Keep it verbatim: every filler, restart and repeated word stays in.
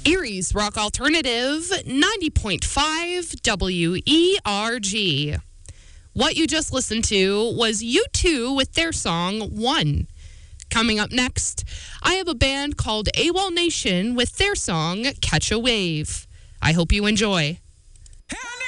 Erie's Rock Alternative, ninety point five W E R G. What you just listened to was U two with their song, One. Coming up next, I have a band called AWOL Nation with their song, Catch a Wave. I hope you enjoy.